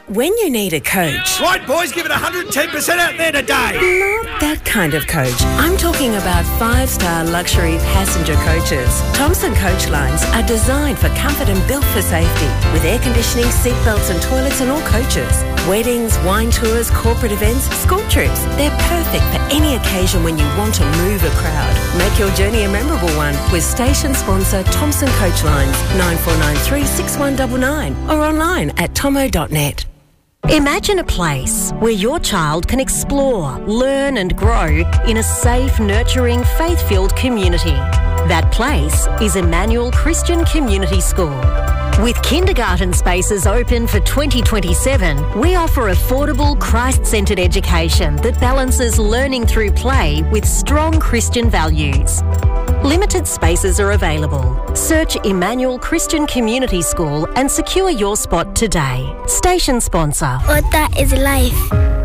When you need a coach... Right, boys, give it 110% out there today. Not that kind of coach. I'm talking about 5-star luxury passenger coaches. Thomson Coach Lines are designed for comfort and built for safety, with air conditioning, seat belts and toilets on all coaches. Weddings, wine tours, corporate events, school trips. They're perfect for any occasion when you want to move a crowd. Make your journey a memorable one with station sponsor Thomson Coach Lines, 9493 6199 or online at tomo.net. Imagine a place where your child can explore, learn and grow in a safe, nurturing, faith-filled community. That place is Emmanuel Christian Community School. With kindergarten spaces open for 2027, we offer affordable, Christ-centred education that balances learning through play with strong Christian values. Limited spaces are available. Search Emmanuel Christian Community School and secure your spot today. Station sponsor. Water is life.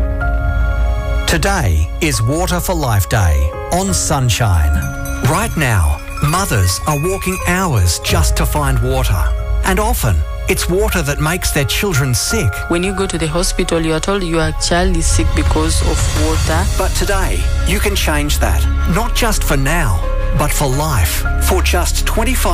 Today is Water for Life Day on Sunshine. Right now, mothers are walking hours just to find water. And often, it's water that makes their children sick. When you go to the hospital, you are told your child is sick because of water. But today, you can change that. Not just for now, but for life. For just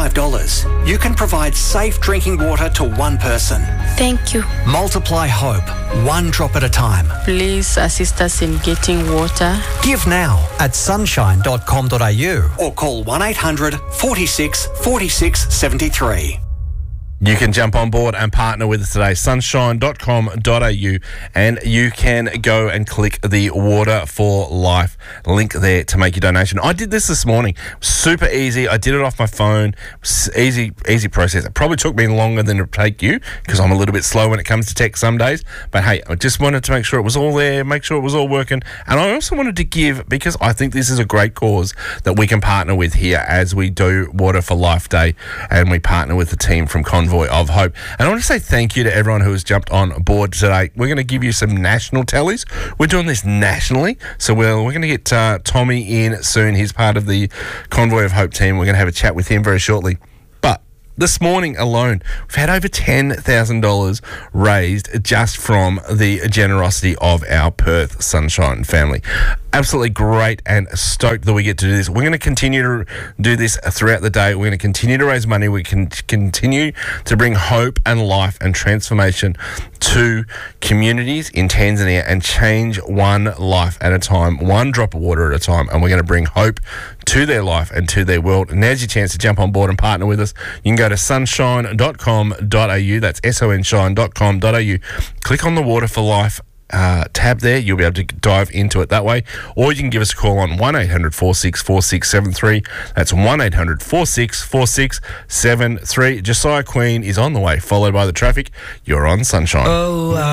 $25, you can provide safe drinking water to one person. Thank you. Multiply hope, one drop at a time. Please assist us in getting water. Give now at sunshine.com.au or call 1800 46 46 73. You can jump on board and partner with us today, sunshine.com.au, and you can go and click the Water for Life link there to make your donation. I did this morning. Super easy. I did it off my phone. Easy process. It probably took me longer than it would take you because I'm a little bit slow when it comes to tech some days. But hey, I just wanted to make sure it was all there, make sure it was all working. And I also wanted to give, because I think this is a great cause that we can partner with here as we do Water for Life Day, and we partner with the team from Convoy of Hope. And I want to say thank you to everyone who has jumped on board today. We're going to give you some national tallies. We're doing this nationally, so we're going to get Tommy in soon. He's part of the Convoy of Hope team. We're going to have a chat with him very shortly. But this morning alone, we've had over $10,000 raised just from the generosity of our Perth Sunshine family. Absolutely great and stoked that we get to do this. We're going to continue to do this throughout the day. We're going to continue to raise money. We can continue to bring hope and life and transformation to communities in Tanzania and change one life at a time, one drop of water at a time. And we're going to bring hope to their life and to their world. And now's your chance to jump on board and partner with us. You can go to sunshine.com.au. That's sonshine.com.au. Click on the Water for Life tab there. You'll be able to dive into it that way, or you can give us a call on 1800 46 4673. That's 1800 46 4673. Josiah Queen is on the way, followed by The Traffic. You're on Sunshine.